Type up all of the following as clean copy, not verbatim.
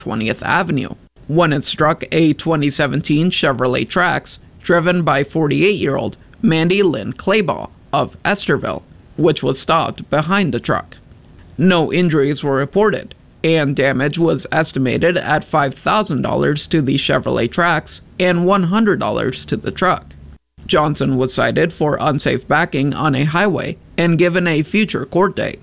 20th Avenue when it struck a 2017 Chevrolet Trax driven by 48-year-old Mandy Lynn Claybaugh of Estherville, which was stopped behind the truck. No injuries were reported, and damage was estimated at $5,000 to the Chevrolet Trax and $100 to the truck. Johnson was cited for unsafe backing on a highway and given a future court date.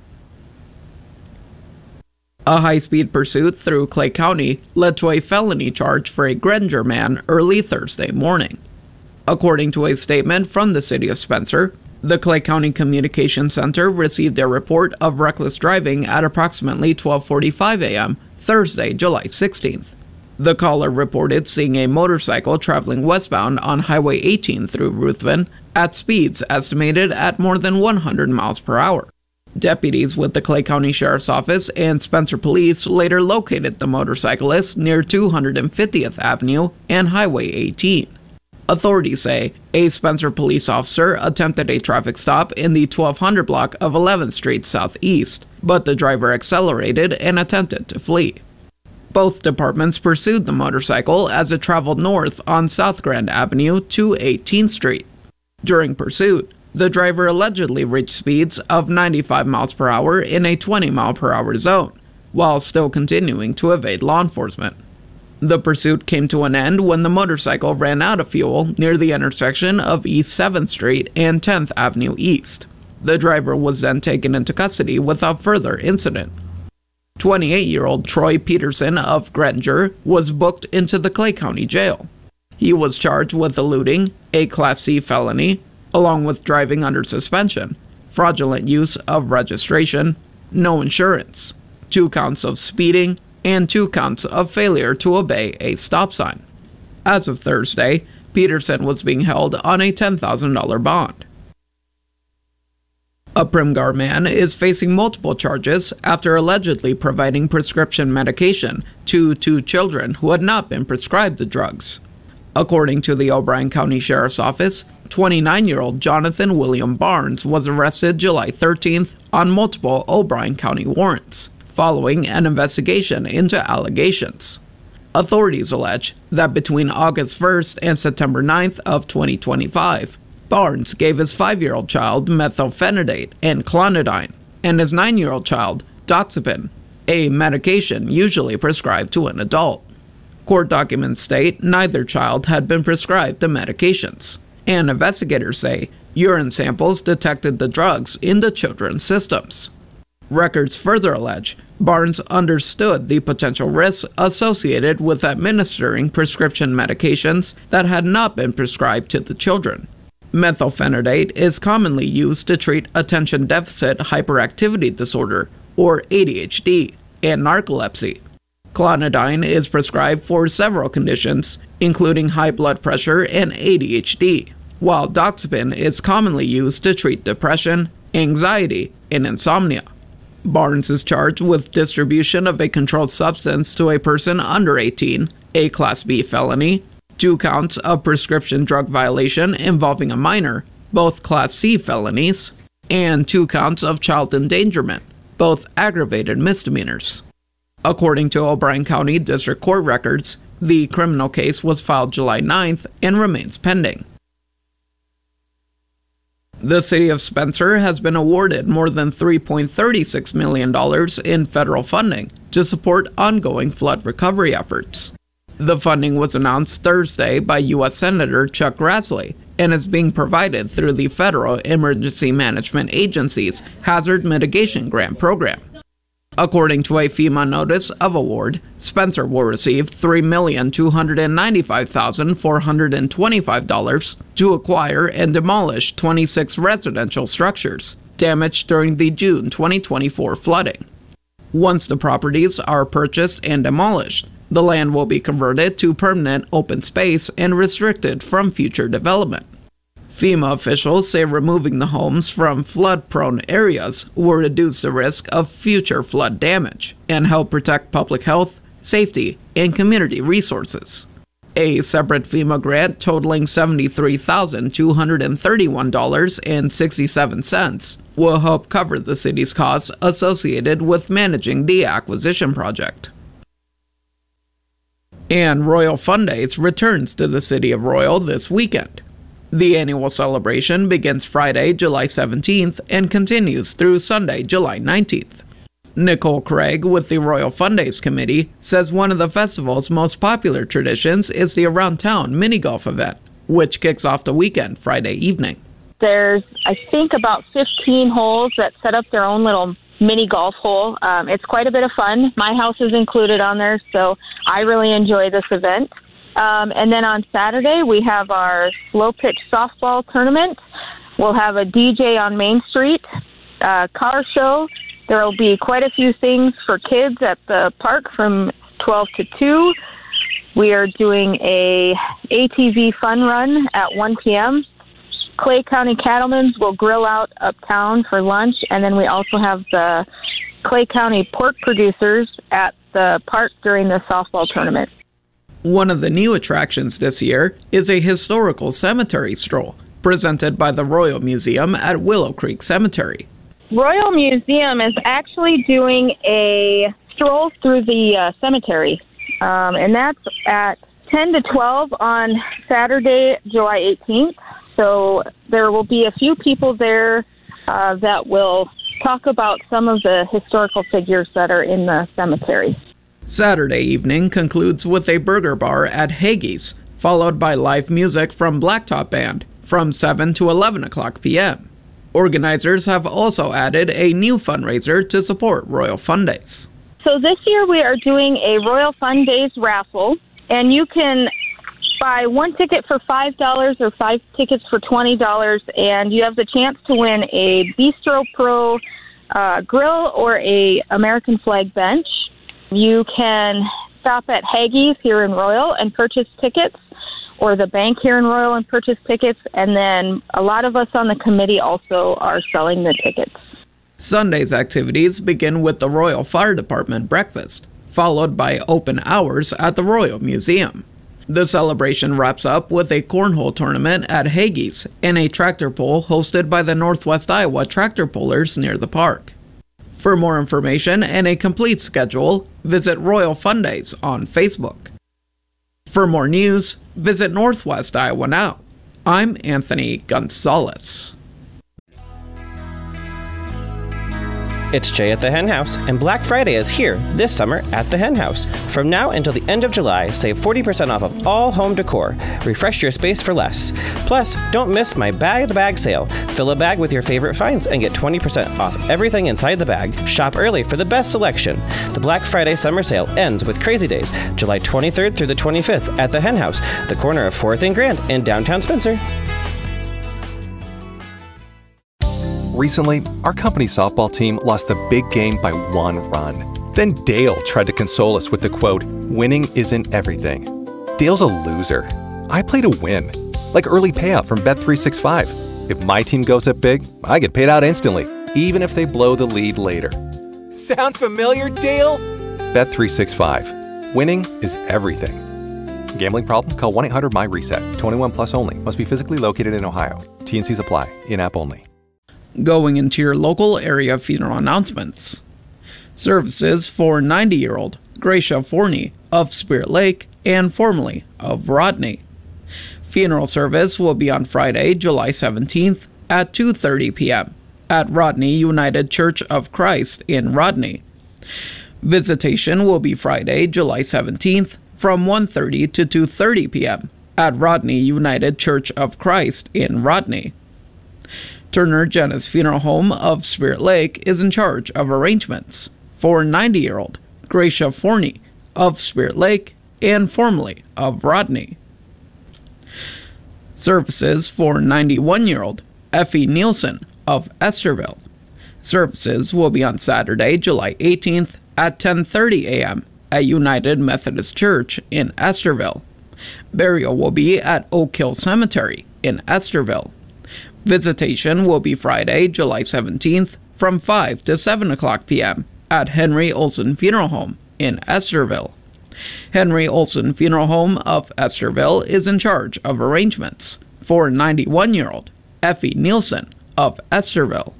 A high-speed pursuit through Clay County led to a felony charge for a Granger man early Thursday morning. According to a statement from the city of Spencer, the Clay County Communications Center received a report of reckless driving at approximately 12:45 a.m. Thursday, July 16th. The caller reported seeing a motorcycle traveling westbound on Highway 18 through Ruthven at speeds estimated at more than 100 miles per hour. Deputies with the Clay County Sheriff's Office and Spencer Police later located the motorcyclist near 250th Avenue and Highway 18. Authorities say a Spencer police officer attempted a traffic stop in the 1200 block of 11th Street Southeast, but the driver accelerated and attempted to flee. Both departments pursued the motorcycle as it traveled north on South Grand Avenue to 18th Street. During pursuit, the driver allegedly reached speeds of 95 miles per hour in a 20-mile-per-hour zone, while still continuing to evade law enforcement. The pursuit came to an end when the motorcycle ran out of fuel near the intersection of East 7th Street and 10th Avenue East. The driver was then taken into custody without further incident. 28-year-old Troy Peterson of Granger was booked into the Clay County Jail. He was charged with eluding, a Class C felony, along with driving under suspension, fraudulent use of registration, no insurance, 2 counts of speeding, and 2 counts of failure to obey a stop sign. As of Thursday, Peterson was being held on a $10,000 bond. A Primgar man is facing multiple charges after allegedly providing prescription medication to 2 children who had not been prescribed the drugs. According to the O'Brien County Sheriff's Office, 29-year-old Jonathan William Barnes was arrested July 13th on multiple O'Brien County warrants, following an investigation into allegations. Authorities allege that between August 1st and September 9th of 2025, Barnes gave his 5-year-old child methylphenidate and clonidine, and his 9-year-old child doxepin, a medication usually prescribed to an adult. Court documents state neither child had been prescribed the medications, and investigators say urine samples detected the drugs in the children's systems. Records further allege Barnes understood the potential risks associated with administering prescription medications that had not been prescribed to the children. Methylphenidate is commonly used to treat attention deficit hyperactivity disorder, or ADHD, and narcolepsy. Clonidine is prescribed for several conditions, including high blood pressure and ADHD, while doxepin is commonly used to treat depression, anxiety, and insomnia. Barnes is charged with distribution of a controlled substance to a person under 18, a Class B felony, 2 counts of prescription drug violation involving a minor, both Class C felonies, and 2 counts of child endangerment, both aggravated misdemeanors. According to O'Brien County District Court records, the criminal case was filed July 9th and remains pending. The city of Spencer has been awarded more than $3.36 million in federal funding to support ongoing flood recovery efforts. The funding was announced Thursday by U.S. Senator Chuck Grassley and is being provided through the Federal Emergency Management Agency's Hazard Mitigation Grant Program. According to a FEMA notice of award, Spencer will receive $3,295,425 to acquire and demolish 26 residential structures damaged during the June 2024 flooding. Once the properties are purchased and demolished, the land will be converted to permanent open space and restricted from future development. FEMA officials say removing the homes from flood-prone areas will reduce the risk of future flood damage and help protect public health, safety, and community resources. A separate FEMA grant totaling $73,231.67 will help cover the city's costs associated with managing the acquisition project. And Royal Fun Days returns to the city of Royal this weekend. The annual celebration begins Friday, July 17th and continues through Sunday, July 19th. Nicole Craig with the Royal Fun Days Committee says one of the festival's most popular traditions is the Around Town mini golf event, which kicks off the weekend Friday evening. There's, I think, about 15 holes that set up their own little mini golf hole. It's quite a bit of fun. My house is included on there, so I really enjoy this event. And then on Saturday, we have our slow pitch softball tournament. We'll have a DJ on Main Street, car show. There will be quite a few things for kids at the park from 12 to 2. We are doing a ATV fun run at 1 p.m. Clay County Cattlemen's will grill out uptown for lunch, and then we also have the Clay County pork producers at the park during the softball tournament. One of the new attractions this year is a historical cemetery stroll, presented by the Royal Museum at Willow Creek Cemetery. Royal Museum is actually doing a stroll through the cemetery, and that's at 10 to 12 on Saturday, July 18th. So there will be a few people there that will talk about some of the historical figures that are in the cemetery. Saturday evening concludes with a burger bar at Haggie's, followed by live music from Blacktop Band from 7 to 11 o'clock p.m. Organizers have also added a new fundraiser to support Royal Fun Days. So this year we are doing a Royal Fun Days raffle, and you can buy one ticket for $5 or 5 tickets for $20, and you have the chance to win a Bistro Pro grill or a American flag bench. You can stop at Haggie's here in Royal and purchase tickets, or the bank here in Royal and purchase tickets, and then a lot of us on the committee also are selling the tickets. Sunday's activities begin with the Royal Fire Department breakfast, followed by open hours at the Royal Museum. The celebration wraps up with a cornhole tournament at Haggie's and a tractor pull hosted by the Northwest Iowa Tractor Pullers near the park. For more information and a complete schedule, visit Royal Fun Days on Facebook. For more news, visit Northwest Iowa Now. I'm Anthony Gonzalez. It's Jay at the Hen House, and Black Friday is here this summer at the Hen House. From now until the end of July, save 40% off of all home decor. Refresh your space for less. Plus, don't miss my Bag the Bag sale. Fill a bag with your favorite finds and get 20% off everything inside the bag. Shop early for the best selection. The Black Friday summer sale ends with Crazy Days, July 23rd through the 25th at the Hen House, the corner of 4th and Grand in downtown Spencer. Recently, our company's softball team lost the big game by 1 run. Then Dale tried to console us with the quote, "Winning isn't everything." Dale's a loser. I play to win, like early payout from Bet365. If my team goes up big, I get paid out instantly, even if they blow the lead later. Sound familiar, Dale? Bet365. Winning is everything. Gambling problem? Call 1-800-MY-RESET. 21 plus only. Must be physically located in Ohio. T&Cs apply. In-app only. Going into your local area funeral announcements. Services for 90-year-old Gracia Forney of Spirit Lake and formerly of Rodney. Funeral service will be on Friday, July 17th at 2:30 p.m. at Rodney United Church of Christ in Rodney. Visitation will be Friday, July 17th from 1:30 to 2:30 p.m. at Rodney United Church of Christ in Rodney. Turner Jenna's Funeral Home of Spirit Lake is in charge of arrangements for 90-year-old Gracia Forney of Spirit Lake and formerly of Rodney. Services for 91-year-old Effie Nielsen of Estherville. Services will be on Saturday, July 18th at 10:30 a.m. at United Methodist Church in Estherville. Burial will be at Oak Hill Cemetery in Estherville. Visitation will be Friday, July 17th from 5 to 7 o'clock p.m. at Henry Olson Funeral Home in Estherville. Henry Olson Funeral Home of Estherville is in charge of arrangements for 91-year-old Effie Nielsen of Estherville.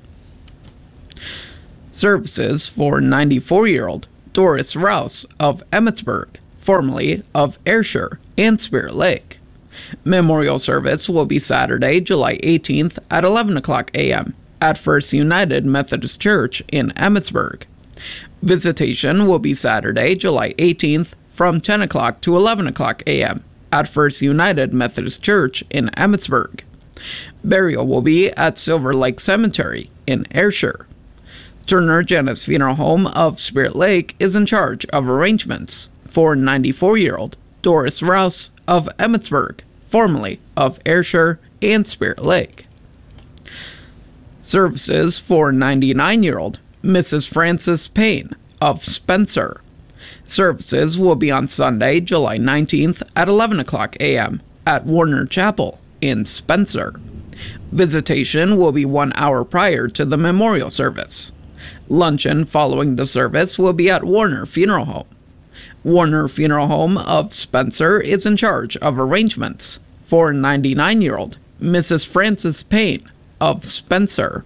Services for 94-year-old Doris Rouse of Emmitsburg formerly of Ayrshire and Spirit Lake. Memorial service will be Saturday, July 18th at 11 o'clock a.m. at First United Methodist Church in Emmitsburg. Visitation will be Saturday, July 18th from 10 o'clock to 11 o'clock a.m. at First United Methodist Church in Emmitsburg. Burial will be at Silver Lake Cemetery in Ayrshire. Turner Genis Funeral Home of Spirit Lake is in charge of arrangements for 94-year-old Doris Rouse of Emmitsburg, formerly of Ayrshire and Spirit Lake. Services for 99-year-old Mrs. Frances Payne of Spencer. Services will be on Sunday, July 19th at 11 o'clock a.m. at Warner Chapel in Spencer. Visitation will be 1 hour prior to the memorial service. Luncheon following the service will be at Warner Funeral Home. Warner Funeral Home of Spencer is in charge of arrangements for 99-year-old Mrs. Frances Payne of Spencer.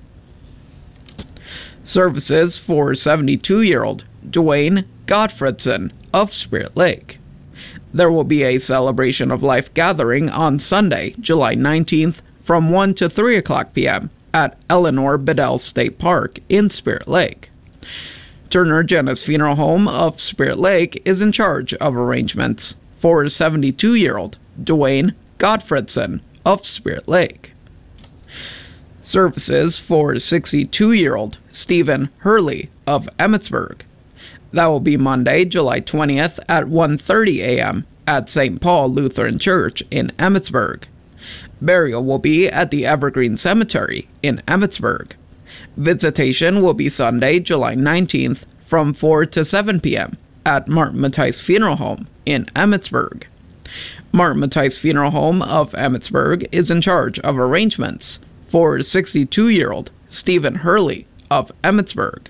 Services for 72-year-old Dwayne Gottfredson of Spirit Lake. There will be a celebration of life gathering on Sunday, July 19th from 1 to 3 o'clock p.m. at Eleanor Bedell State Park in Spirit Lake. Turner Genis Funeral Home of Spirit Lake is in charge of arrangements for 72-year-old Dwayne Gottfredson of Spirit Lake. Services for 62-year-old Stephen Hurley of Emmitsburg. That will be Monday, July 20th at 1:30 a.m. at St. Paul Lutheran Church in Emmitsburg. Burial will be at the Evergreen Cemetery in Emmitsburg. Visitation will be Sunday, July 19th from 4 to 7 p.m. at Martin Matthijs Funeral Home in Emmitsburg. Martin Matthijs Funeral Home of Emmitsburg is in charge of arrangements for 62-year-old Stephen Hurley of Emmitsburg.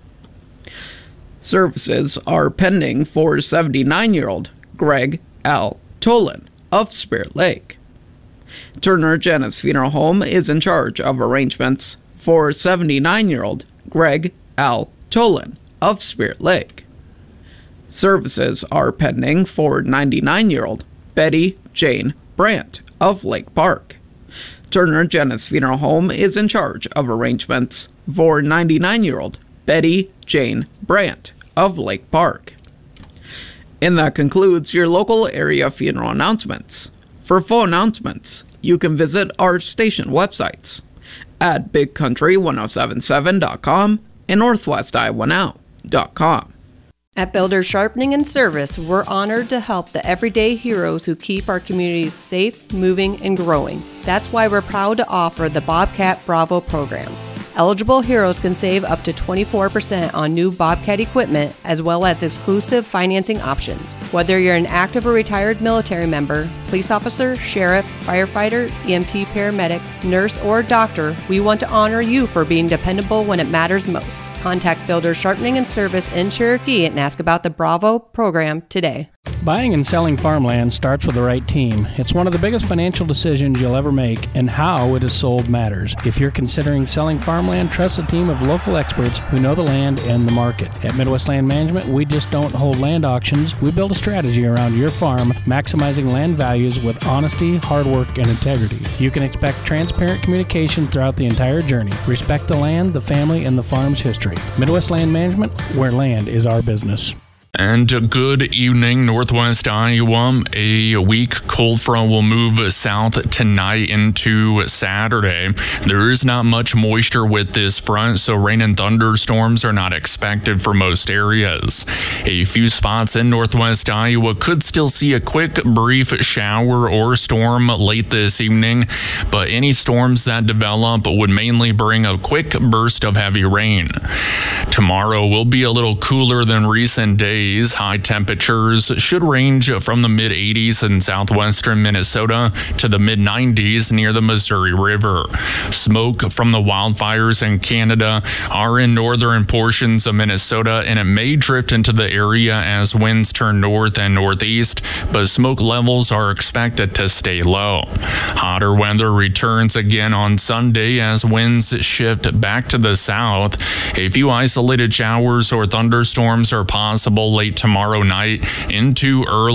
Services are pending for 79-year-old Greg L. Tolan of Spirit Lake. Turner Genis Funeral Home is in charge of arrangements for 79-year-old Greg L. Tolan of Spirit Lake. Services are pending for 99-year-old Betty Jane Brandt of Lake Park. Turner Genis Funeral Home is in charge of arrangements for 99-year-old Betty Jane Brandt of Lake Park. And that concludes your local area funeral announcements. For full announcements, you can visit our station websites at bigcountry1077.com and northwestiowanow.com. At Builders Sharpening and Service, we're honored to help the everyday heroes who keep our communities safe, moving, and growing. That's why we're proud to offer the Bobcat Bravo program. Eligible heroes can save up to 24% on new Bobcat equipment, as well as exclusive financing options. Whether you're an active or retired military member, police officer, sheriff, firefighter, EMT paramedic, nurse, or doctor, we want to honor you for being dependable when it matters most. Contact Builders Sharpening and Service in Cherokee and ask about the Bravo program today. Buying and selling farmland starts with the right team. It's one of the biggest financial decisions you'll ever make, and how it is sold matters. If you're considering selling farmland, trust a team of local experts who know the land and the market. At Midwest Land Management, we just don't hold land auctions. We build a strategy around your farm, maximizing land values with honesty, hard work, and integrity. You can expect transparent communication throughout the entire journey. Respect the land, the family, and the farm's history. Midwest Land Management, where land is our business. And good evening, Northwest Iowa. A weak cold front will move south tonight into Saturday. There is not much moisture with this front, so rain and thunderstorms are not expected for most areas. A few spots in Northwest Iowa could still see a quick, brief shower or storm late this evening, but any storms that develop would mainly bring a quick burst of heavy rain. Tomorrow will be a little cooler than recent days. High temperatures should range from the mid-80s in southwestern Minnesota to the mid-90s near the Missouri River. Smoke from the wildfires in Canada are in northern portions of Minnesota, and it may drift into the area as winds turn north and northeast, but smoke levels are expected to stay low. Hotter weather returns again on Sunday as winds shift back to the south. A few isolated showers or thunderstorms are possible late tomorrow night into early